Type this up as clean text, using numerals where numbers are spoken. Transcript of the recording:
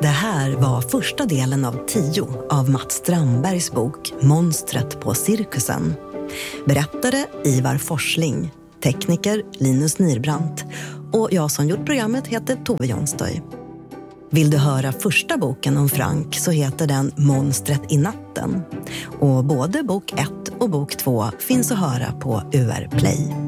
Det här var första delen av 10 av Mats Strandbergs bok Monstret på cirkusen. Berättare Ivar Forsling, tekniker Linus Nirbrandt och jag som gjort programmet heter Tove Jonstöj. Vill du höra första boken om Frank så heter den Monstret i natten. Och både bok 1 och bok 2 finns att höra på UR Play.